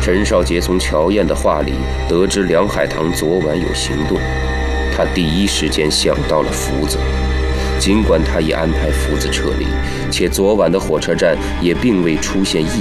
陈少杰从乔燕的话里得知梁海棠昨晚有行动，他第一时间想到了福子。尽管他已安排福子撤离，且昨晚的火车站也并未出现异